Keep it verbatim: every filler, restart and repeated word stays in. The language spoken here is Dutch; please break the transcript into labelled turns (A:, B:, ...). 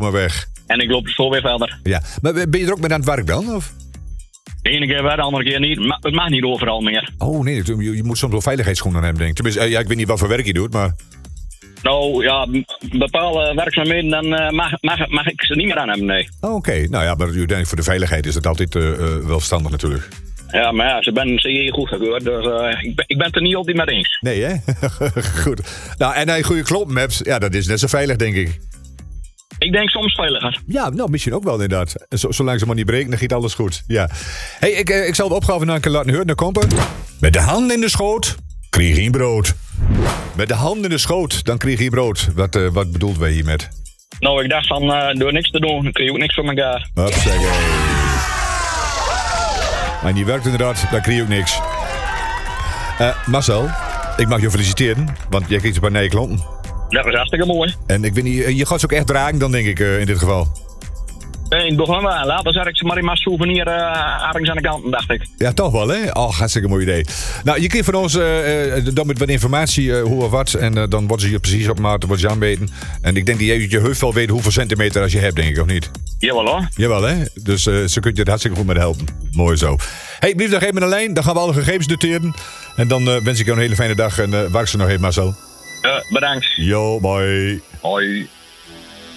A: maar weg.
B: En ik loop zo weer verder.
A: Ja, maar ben je er ook met aan het werk dan? Of?
B: De ene keer wel, de andere keer niet. Ma- het mag niet overal meer.
A: Oh nee, je, je moet soms wel veiligheidsschoenen aan hebben, denk ik. Tenminste, ja, ik weet niet wat voor werk je doet, maar...
B: Nou ja, b- bepaalde werkzaamheden, dan uh, mag, mag, mag ik ze niet meer aan hebben, nee.
A: Oh, oké. Okay. Nou ja, maar uiteindelijk voor de veiligheid is dat altijd uh, uh, wel verstandig natuurlijk.
B: Ja, maar ja, ze ben zeer goed gekeurd, dus uh, ik, ben, ik ben het er niet altijd mee eens.
A: Nee, hè? Goed. Nou, en hij goede kloppen hebt, ja, dat is net zo veilig, denk ik.
B: Ik denk soms veiliger.
A: Ja, nou, misschien ook wel inderdaad. Z- zolang ze maar niet breken, dan gaat alles goed. Ja. Hey, ik, uh, ik zal de opgave nou een keer laten horen. Dan komt het. Met de hand in de schoot, kreeg je brood. Met de hand in de schoot, dan kreeg je brood. Wat, uh, wat bedoelt wij hiermee?
B: Nou, ik dacht van, uh, door niks te doen, dan kreeg je ook niks van elkaar.
A: Hopzakee. Maar die werkt inderdaad, daar kreeg je ook niks. Uh, Marcel, ik mag je feliciteren, want jij kreeg een paar nieuwe klompen.
B: Dat was hartstikke mooi.
A: En ik weet niet, je gaat ze ook echt dragen dan, denk ik, uh, in dit geval.
B: Nee, ik begon wel. Later zet ik ze maar in mijn souvenir uh, ergens aan de kant, dacht ik.
A: Ja, toch wel, hè? Oh, hartstikke mooi idee. Nou, je kreeg van ons uh, uh, dan met wat informatie, uh, hoe of wat. En uh, dan worden ze je precies op maat, wat je aanbeten. En ik denk dat je je heus wel weet hoeveel centimeter als je hebt, denk ik, of niet?
B: Jawel, hoor.
A: Jawel, hè? Dus uh, ze kunt je er hartstikke goed mee helpen. Mooi zo. Hey, blijf nog even met een lijn. Dan gaan we alle gegevens noteren. En dan uh, wens ik jou een hele fijne dag. En uh, wacht ze nog even, Marcel.
B: Uh, bedankt.
A: Yo, bye.
B: Hoi.